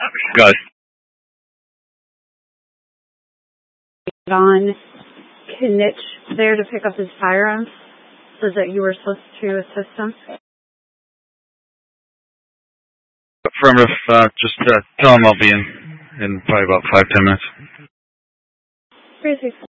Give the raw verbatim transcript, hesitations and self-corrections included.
Good. On Knitch there to pick up his firearms, so that you were supposed to assist him? Affirmative. Uh, just uh, tell him I'll be in in probably about five ten minutes. Crazy.